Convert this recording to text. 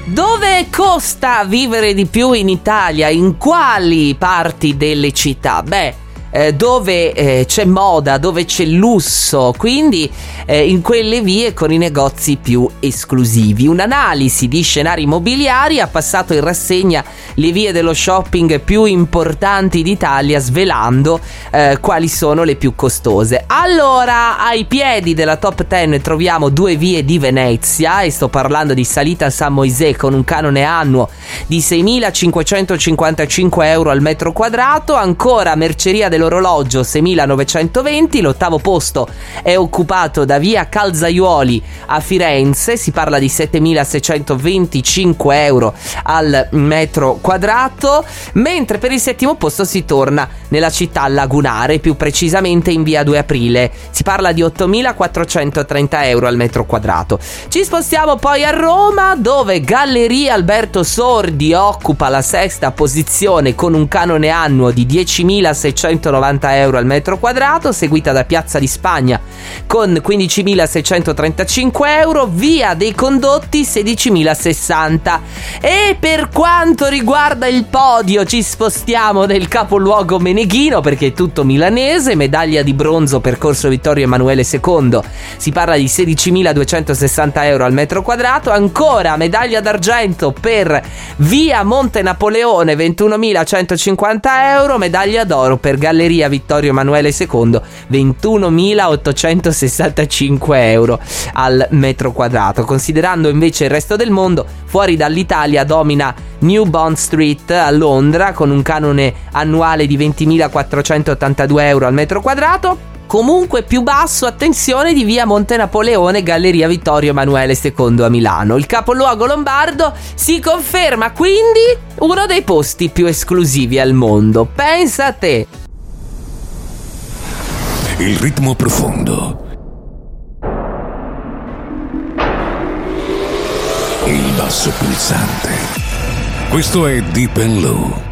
Dove costa vivere di più in Italia? In quali parti delle città? Dove c'è moda, dove c'è lusso, quindi in quelle vie con i negozi più esclusivi. Un'analisi di scenari immobiliari ha passato in rassegna le vie dello shopping più importanti d'Italia, svelando quali sono le più costose. Allora, ai piedi della top 10 troviamo due vie di Venezia, e sto parlando di Salita San Moisè con un canone annuo di 6.555 euro al metro quadrato. Ancora Merceria dell'Orologio 6.920, l'ottavo posto è occupato da via Calzaiuoli a Firenze, si parla di 7.625 euro al metro quadrato, mentre per il settimo posto si torna nella città lagunare, più precisamente in via 2 Aprile, si parla di 8.430 euro al metro quadrato. Ci spostiamo poi a Roma, dove Galleria Alberto Sordi occupa la sesta posizione con un canone annuo di 10.690 euro al metro quadrato, seguita da Piazza di Spagna con 15.635 euro, via dei Condotti 16.060. E per quanto riguarda il podio ci spostiamo nel capoluogo meneghino, perché è tutto milanese. Medaglia di bronzo per Corso Vittorio Emanuele II, si parla di 16.260 euro al metro quadrato. Ancora medaglia d'argento per via Monte Napoleone, 21.150 euro. Medaglia d'oro per Galleria Vittorio Emanuele II, 21.865 euro al metro quadrato. Considerando invece il resto del mondo, fuori dall'Italia domina New Bond Street a Londra con un canone annuale di 20.482 euro al metro quadrato. Comunque più basso, attenzione, di via Monte Napoleone, Galleria Vittorio Emanuele II a Milano. Il capoluogo lombardo si conferma quindi uno dei posti più esclusivi al mondo. Pensa a te. Il ritmo profondo, il basso pulsante. Questo è Deep and Low.